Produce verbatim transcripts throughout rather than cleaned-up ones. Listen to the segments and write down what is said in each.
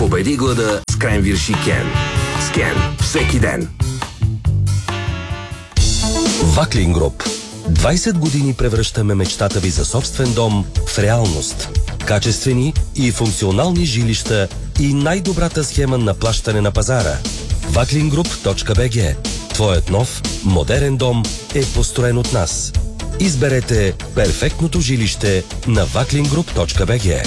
Победи глада с Кренвирши Кен. С Кен всеки ден. Ваклин Груп. двайсет години превръщаме мечтата ви за собствен дом в реалност. Качествени и функционални жилища и най-добрата схема на плащане на пазара. ваклин груп точка би джи. Твоят нов, модерен дом е построен от нас. Изберете перфектното жилище на ваклин груп точка би джи.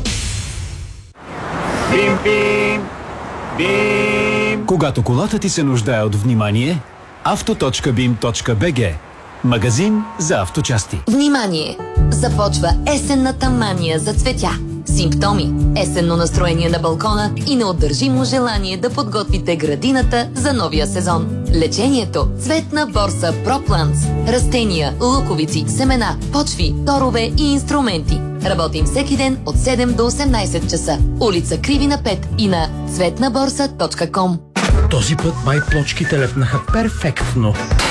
Бим, бим, бим. Когато колата ти се нуждае от внимание, авто точка бим точка би джи. Магазин за авточасти. Внимание! Започва есенната мания за цветя. Симптоми: есенно настроение на балкона и неотдържимо желание да подготвите градината за новия сезон. Лечението: цветна борса Пропланс. Растения, луковици, семена, почви, торове и инструменти. Работим всеки ден от седем до осемнайсет часа. Улица Кривина пет и на цветна борса точка ком. Този път май плочките лепнаха перфектно.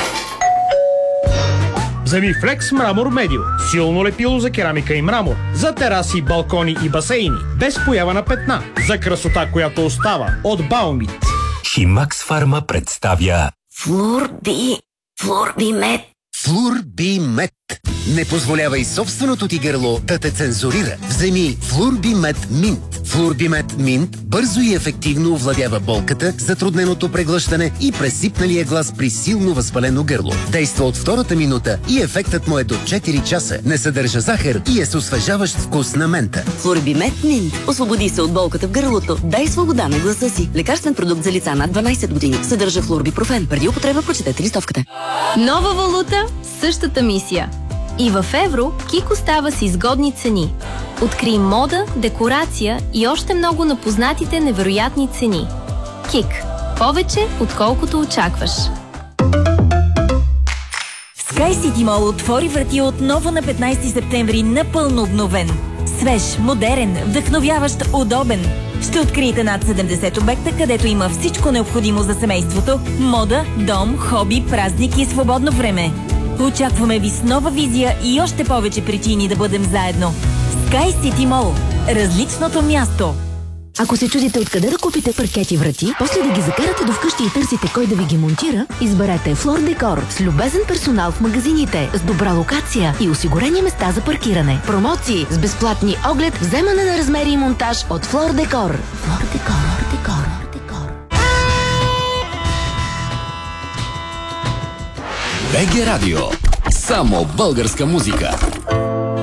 Вземи Флекс Мрамор Медио. Силно лепило за керамика и мрамор. За тераси, балкони и басейни. Без поява на петна. За красота, която остава. От Баумит. Химакс Фарма представя Флурби. Флурбимет. Флурбимет. Не позволявай собственото ти гърло да те цензурира. Вземи Флурбимет Минт. Флурбимет Минт бързо и ефективно овладява болката, затрудненото преглъщане и пресипналия глас при силно възпалено гърло. Действа от втората минута и ефектът му е до четири часа. Не съдържа захар и е с освежаващ вкус на мента. Флурбимет Минт. Освободи се от болката в гърлото. Дай свобода на гласа си. Лекарствен продукт за лица над дванайсет години. Съдържа флурбипрофен. Преди употреба прочетете листовката. Нова валута, същата мисия. И в евро Кико става с изгодни цени. Открий мода, декорация и още много на познатите невероятни цени. Кик. Повече, отколкото очакваш. SkyCity Mall отвори врати отново на петнайсети септември напълно обновен. Свеж, модерен, вдъхновяващ, удобен. Ще откриете над седемдесет обекта, където има всичко необходимо за семейството, мода, дом, хоби, празник и свободно време. Очакваме ви с нова визия и още повече причини да бъдем заедно. SkyCity Mall. Различното място. Ако се чудите откъде да купите паркети врати, после да ги закарате до вкъщи и търсите кой да ви ги монтира, изберете Флор Декор с любезен персонал в магазините, с добра локация и осигурени места за паркиране. Промоции с безплатни оглед, вземане на размери и монтаж от Флор Декор. Флор Декор, Декор, Декор. БГ Радио. Само българска музика.